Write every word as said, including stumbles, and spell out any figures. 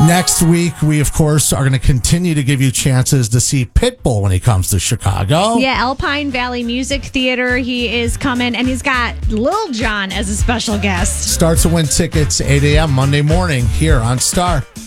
Next week, we, of course, are going to continue to give you chances to see Pitbull when he comes to Chicago. Yeah, Alpine Valley Music Theater. He is coming, and he's got Lil Jon as a special guest. Start to win tickets eight a.m. Monday morning here on Star.